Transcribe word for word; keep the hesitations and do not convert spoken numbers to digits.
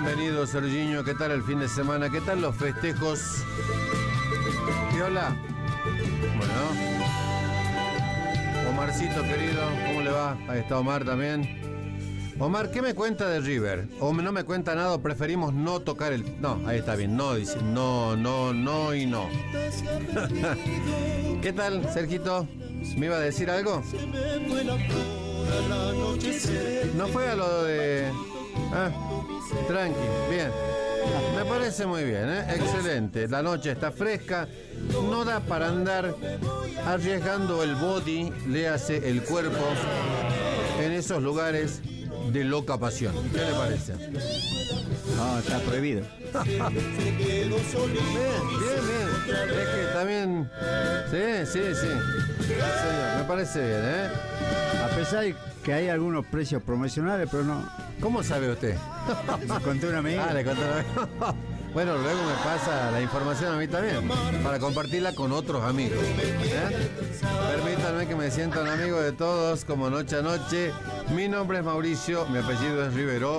Bienvenido, Sergiño. ¿Qué tal el fin de semana? ¿Qué tal los festejos? ¿Viola? Bueno. Omarcito, querido, ¿cómo le va? Ahí está Omar también. Omar, ¿qué me cuenta de River? O no me cuenta nada, preferimos no tocar el... No, ahí está bien, no, dice. No, no, no y no. ¿Qué tal, Sergito? ¿Me iba a decir algo? No fue a lo de... Ah, tranqui, bien. Me parece muy bien, ¿eh? Excelente. La noche está fresca. No da para andar arriesgando el body, le hace el cuerpo, en esos lugares de loca pasión. ¿Qué le parece? No, está prohibido. Bien, bien, bien. Es que también... Sí, sí, sí. Señor, me parece bien, ¿eh? A pesar de que hay algunos precios promocionales, pero no. ¿Cómo sabe usted? Me conté una amiga. Ah, le conté una amiga. Bueno, luego me pasa la información a mí también, para compartirla con otros amigos. ¿Eh? Permítanme que me sienta un amigo de todos, como noche a noche. Mi nombre es Mauricio, mi apellido es Rivero.